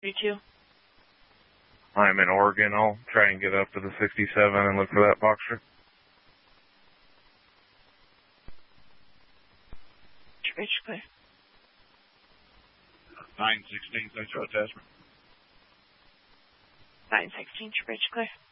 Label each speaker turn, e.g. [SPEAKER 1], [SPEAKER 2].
[SPEAKER 1] 3-2.
[SPEAKER 2] I'm in Oregon. I'll try and get up to the 67 and look for that boxer.
[SPEAKER 1] Bridge clear.
[SPEAKER 3] 916, central attachment.
[SPEAKER 1] 916, bridge clear.